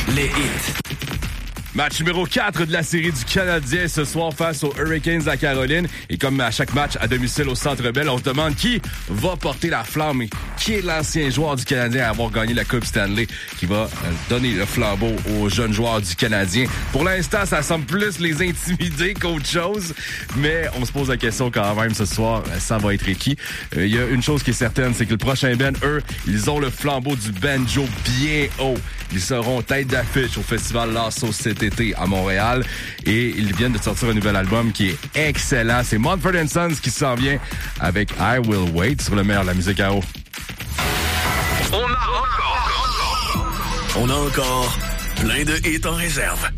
Les hits. Match numéro 4 de la série du Canadien ce soir face aux Hurricanes de la Caroline. Et comme à chaque match à domicile au Centre Bell, on se demande qui va porter la flamme et qui est l'ancien joueur du Canadien à avoir gagné la Coupe Stanley qui va donner le flambeau aux jeunes joueurs du Canadien. Pour l'instant, ça semble plus les intimider qu'autre chose, mais on se pose la question quand même ce soir, ça va être qui? Il y a une chose qui est certaine, c'est que le prochain band, eux, ils ont le flambeau du banjo bien haut. Ils seront tête d'affiche au festival Lasso cet été à Montréal et ils viennent de sortir un nouvel album qui est excellent. C'est Mumford & Sons qui s'en vient avec I Will Wait sur le meilleur de la musique à eau. On a encore plein de hits en réserve.